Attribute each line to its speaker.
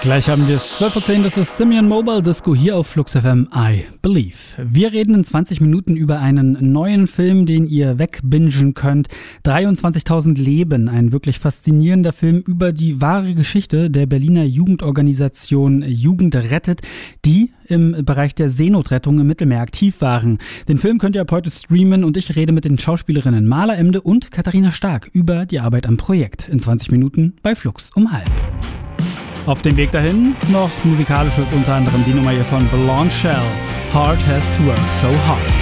Speaker 1: Gleich haben wir es 12:10 Uhr, das ist Simeon Mobile Disco hier auf Flux FM, I Believe. Wir reden in 20 Minuten über einen neuen Film, den ihr wegbingen könnt. 23.000 Leben, ein wirklich faszinierender Film über die wahre Geschichte der Berliner Jugendorganisation Jugend rettet, die im Bereich der Seenotrettung im Mittelmeer aktiv waren. Den Film könnt ihr ab heute streamen und ich rede mit den Schauspielerinnen Marla Emde und Katharina Stark über die Arbeit am Projekt. In 20 Minuten bei Flux um 12:30. Auf dem Weg dahin noch Musikalisches, unter anderem die Nummer hier von Blonde Shell, Hard Has to Work So Hard.